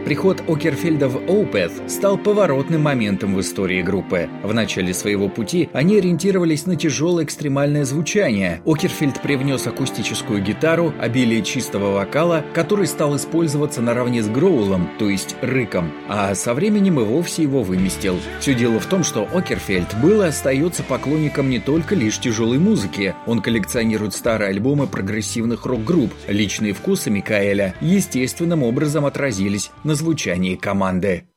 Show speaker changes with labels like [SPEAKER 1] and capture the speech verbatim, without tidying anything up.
[SPEAKER 1] Приход Окерфельда в Opeth стал поворотным моментом в истории группы. В начале своего пути они ориентировались на тяжелое экстремальное звучание. Окерфельд привнес акустическую гитару, обилие чистого вокала, который стал использоваться наравне с гроулом, то есть рыком, а со временем и вовсе его выместил. Все дело в том, что Окерфельд был и остается поклонником не только лишь тяжелой музыки. Он коллекционирует старые альбомы прогрессивных рок-групп. Личные вкусы Микаэля естественным образом отразились на звучании команды.